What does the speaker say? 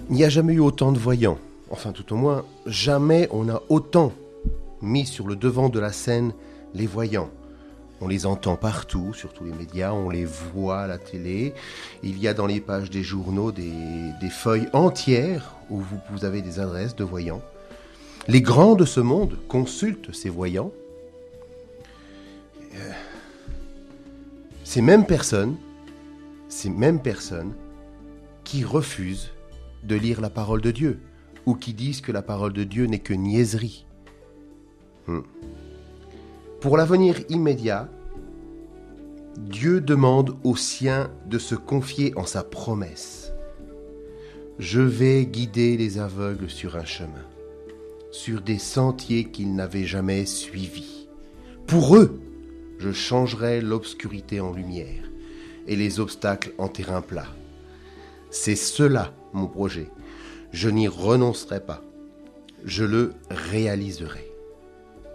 Il n'y a jamais eu autant de voyants. Enfin, tout au moins, jamais on a autant mis sur le devant de la scène les voyants. On les entend partout, sur tous les médias, on les voit à la télé. Il y a dans les pages des journaux des feuilles entières où vous avez des adresses de voyants. Les grands de ce monde consultent ces voyants. Ces mêmes personnes qui refusent de lire la parole de Dieu ou qui disent que la parole de Dieu n'est que niaiserie. Pour l'avenir immédiat, Dieu demande aux siens de se confier en sa promesse. Je vais guider les aveugles sur un chemin, sur des sentiers qu'ils n'avaient jamais suivis. Pour eux, je changerai l'obscurité en lumière et les obstacles en terrain plat. C'est cela mon projet. Je n'y renoncerai pas. Je le réaliserai.